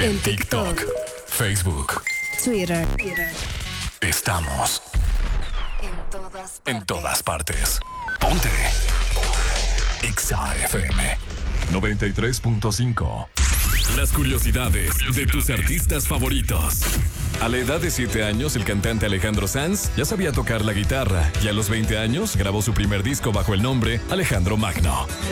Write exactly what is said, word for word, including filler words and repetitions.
En TikTok, Facebook, Twitter. Estamos En todas partes. en todas partes. Ponte Exa F M noventa y tres punto cinco. Las curiosidades de tus artistas favoritos. A la edad de siete años, el cantante Alejandro Sanz ya sabía tocar la guitarra y a los veinte años grabó su primer disco bajo el nombre Alejandro Magno.